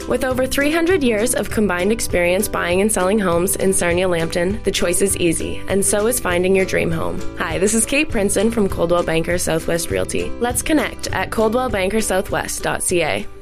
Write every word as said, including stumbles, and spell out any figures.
With over three hundred years of combined experience buying and selling homes in Sarnia Lambton, the choice is easy, and so is finding your dream home. Hi, this is Kate Princeton from Coldwell Banker Southwest Realty. Let's connect at coldwell banker southwest dot c a.